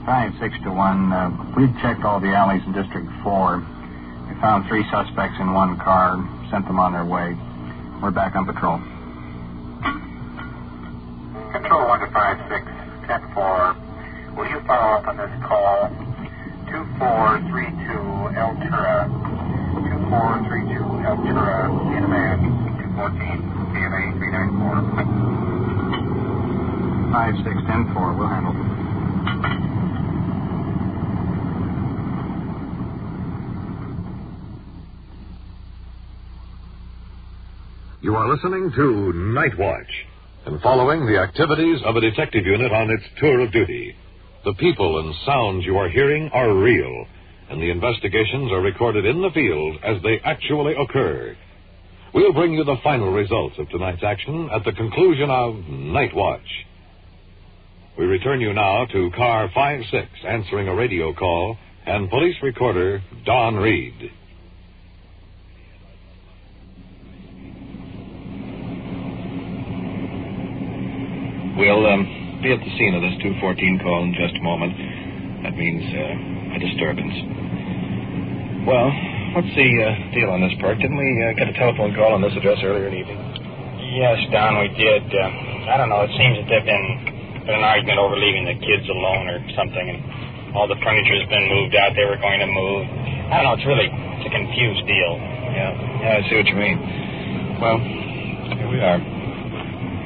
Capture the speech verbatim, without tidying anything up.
Five, six to one. Uh, we've checked all the alleys in District four. We found three suspects in one car, sent them on their way. We're back on patrol. Control one to five, six, ten four. Will you follow up on this call? two four three two Altura. two four three two Altura. In a man. two fourteen. C M A three nine four. Five, six, ten four. We'll handle it. You are listening to Night Watch and following the activities of a detective unit on its tour of duty. The people and sounds you are hearing are real, and the investigations are recorded in the field as they actually occur. We'll bring you the final results of tonight's action at the conclusion of Night Watch. We return you now to Car five six answering a radio call and police recorder Don Reed. We'll um, be at the scene of this two fourteen call in just a moment. That means uh, a disturbance. Well, what's the uh, deal on this, Perk? Didn't we uh, get a telephone call on this address earlier in the evening? Yes, Don, we did. Uh, I don't know. It seems that there's been, been an argument over leaving the kids alone or something, and all the furniture's been moved out. They were going to move. I don't know. It's really it's a confused deal. Yeah, yeah, I see what you mean. Well, here we are.